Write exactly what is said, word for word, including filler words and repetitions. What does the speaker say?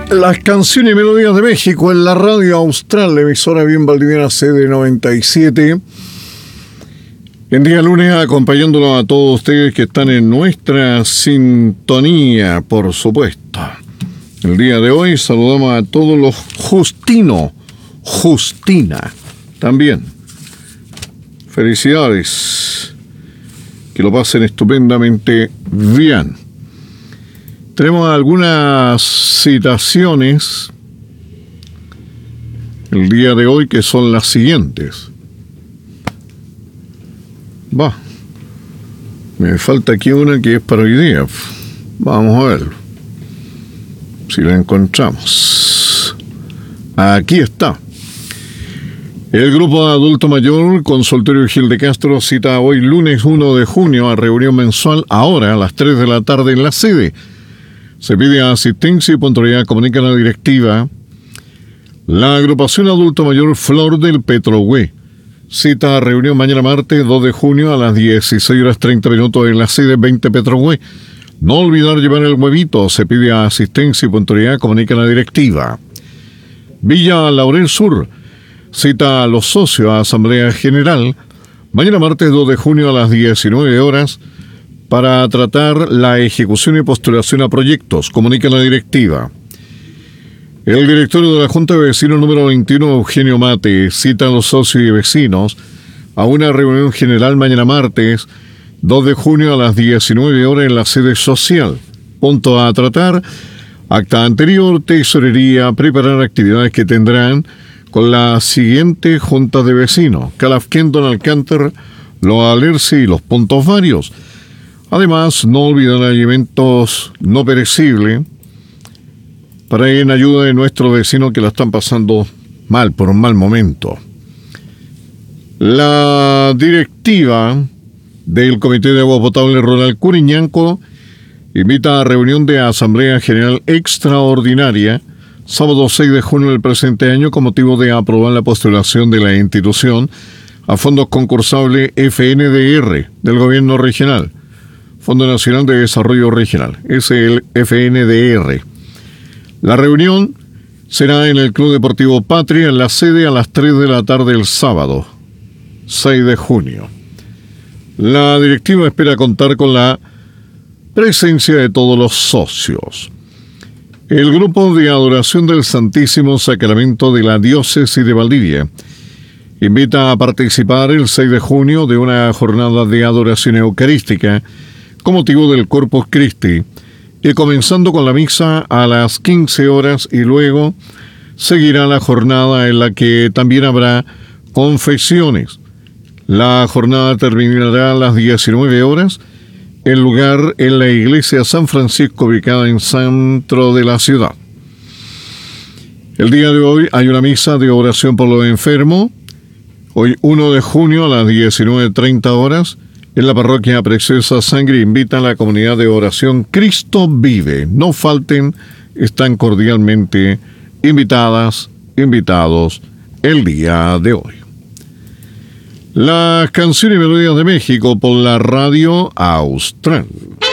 Las canciones y melodías de México en la radio austral, la emisora bien valdiviana C D noventa y siete. En día lunes, acompañándolo a todos ustedes que están en nuestra sintonía, por supuesto. El día de hoy saludamos a todos los Justino, Justina, también. Felicidades. Que lo pasen estupendamente bien. Tenemos algunas citaciones el día de hoy que son las siguientes. Va. Me falta aquí una que es para hoy día. Vamos a ver si la encontramos. Aquí está. El grupo de adulto mayor Consultorio Gil de Castro cita hoy lunes uno de junio a reunión mensual ahora a las tres de la tarde en la sede. Se pide asistencia y puntualidad, comunica la directiva. La agrupación adulto mayor Flor del Petrohue cita a reunión mañana martes dos de junio a las dieciséis horas treinta minutos en la sede veinte Petrohue. No olvidar llevar el huevito. Se pide asistencia y puntualidad, comunica la directiva. Villa Laurel Sur cita a los socios a asamblea general mañana martes dos de junio a las diecinueve horas para tratar la ejecución y postulación a proyectos, comunica la directiva. El directorio de la Junta de Vecinos número veintiuno, Eugenio Mate, cita a los socios y vecinos a una reunión general mañana martes dos de junio a las diecinueve horas en la sede social. Punto a tratar: acta anterior, tesorería, preparar actividades que tendrán con la siguiente Junta de Vecinos: Calafquén, Don Alcántar, Los Alerce y los puntos varios. Además, no olvidar alimentos no perecibles para ir en ayuda de nuestros vecinos que la están pasando mal, por un mal momento. La directiva del Comité de Agua Potable Rural Curiñanco invita a reunión de Asamblea General Extraordinaria sábado seis de junio del presente año con motivo de aprobar la postulación de la institución a fondos concursables F N D R del Gobierno Regional, Fondo Nacional de Desarrollo Regional, es el F N D R. La reunión será en el Club Deportivo Patria, en la sede, a las tres de la tarde el sábado, seis de junio. La directiva espera contar con la presencia de todos los socios. El grupo de adoración del Santísimo Sacramento de la Diócesis de Valdivia invita a participar el seis de junio de una jornada de adoración eucarística con motivo del Corpus Christi, y comenzando con la misa a las quince horas, y luego seguirá la jornada en la que también habrá confesiones. La jornada terminará a las diecinueve horas, el lugar en la iglesia San Francisco ubicada en centro de la ciudad. El día de hoy hay una misa de oración por los enfermos, hoy uno de junio a las diecinueve treinta horas, en la parroquia Preciosa Sangre. Invita a la comunidad de oración Cristo Vive. No falten, están cordialmente invitadas, invitados el día de hoy. Las canciones y melodías de México por la radio austral.